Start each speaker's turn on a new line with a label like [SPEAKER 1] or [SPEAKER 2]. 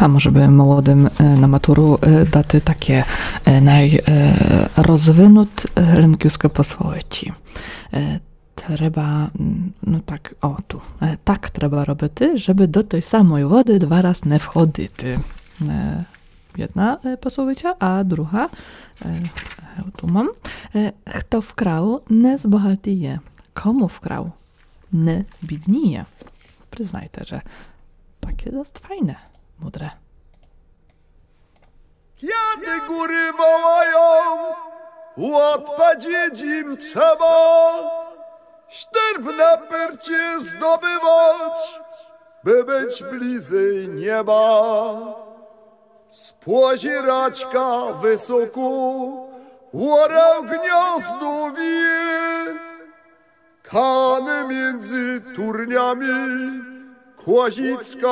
[SPEAKER 1] A może by młodym na maturu daty takie najrozwinut lemkiuske posłowieci. Trzeba, no tak, o tu, tak trzeba robić, żeby do tej samej wody 2 razy nie wchodzić. Jedna posłowicia, a druga, tu mam, kto wkrał, nie zbohatije. Komu wkrał, nie zbidnije. Przyznajcie, że takie dość fajne, mądre.
[SPEAKER 2] Kiedy góry wołają, odpowiedzieć im trzeba. Ścierbne percie zdobywać, by być bliżej nieba. Spoziraczka wysoko, orał gniazdo wie. Kany między turniami, Kozicka